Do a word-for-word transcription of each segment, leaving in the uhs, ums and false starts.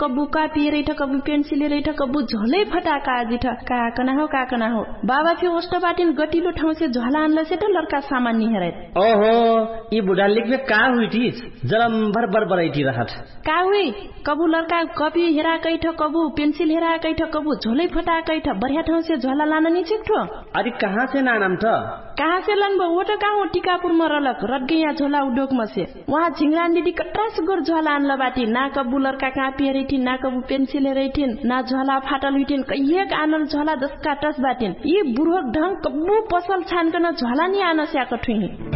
कबू कापी रही था कबू पेंसिल रही था कबू झोले फटाका आजी था का कना हो का कना हो बाबा फिर ओस्ट बाटिन गटिलो ठाउँ से झोला आनला से त लड़का सामान नि हेरे ओहो ई बुढ़ा लिख में का हुई थी जलम भर भर बरैठी रहत का हुई कबू लड़का कॉपी हेरा कई ठ कबू पेंसिल हेरा कई ठ कबू झोले फटा कई ठ बढ़िया ठाउँ से झोला लाना नि छिक्ठो अरे कहाँ से नाम था कहाँ से लनबो वो तो कहाँ टीकापुर में रलक रटगैया झोला उद्योग में से वहाँ झिंगरान दीदी कट्रास गोर झोला आनला बाटी ना कबू लड़का कापी हेरी थी ना कबू पेंसिल हेरी थी ना झोला फाटल हुई थी कहिए आनल झोला दस का टस बाटिन ये बुढ़क ढंग कबू पसल छान कर झोला नहीं आना से आकठुई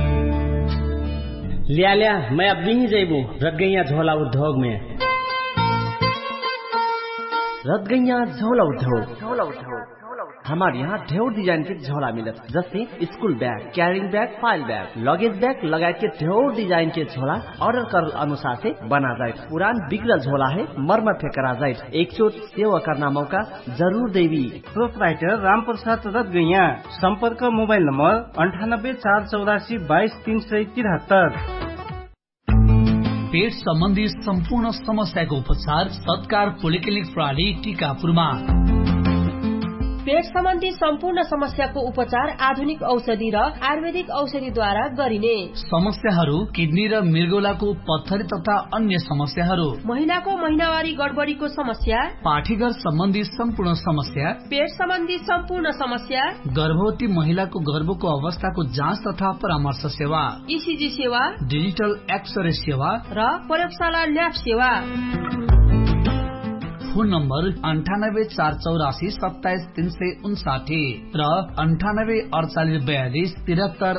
लिया लिया मैं अब नहीं जाइबू रटगैया झोला उद्योग में रटगैया झोला उद्योग झोला उद्योग हमारे यहाँ ढेर डिजाइन के झोला मिलत जैसे school bag carrying bag file bag luggage bag लगाए के ढेर डिजाइन के झोला ऑर्डर कर अनुसार से बना जाए पुरान बिगड़ल झोला है मरम्मत करा जाए एक चोट सेवा करना मौका जरूर देवी प्रोपराइटर राम प्रसाद रटगैया संपर्क मोबाइल नंबर अंठानब्बे चार चौरासी बाईस तीन सय तिहत्तर। पेट सम्बन्धी सम्पूर्ण समस्याको उपचार सत्कार पोलिक्लिनिक प्रणाली टीकापुरमा। पेट सम्बन्धी सम्पूर्ण समस्याको उपचार आधुनिक औषधि र आयुर्वेदिक औषधिद्वारा गरिने समस्याहरू किडनी र मृगौलाको पत्थरी तथा अन्य समस्याहरू महिलाको महिनावारी गडबडीको समस्या पाठीघर सम्बन्धी सम्पूर्ण समस्या पेट सम्बन्धी सम्पूर्ण समस्या गर्भवती महिलाको गर्भको अवस्थाको जाँच तथा परामर्श सेवा ईसीजी सेवा डिजिटल एक्सरे सेवा र प्रयोगशाला ल्याब सेवा। फोन नम्बर अंठानब्बे चार चौरासी सत्ताइस तीन सय उन्साठी र अंठानब्बे अड़चालीस बयालीस तिहत्तर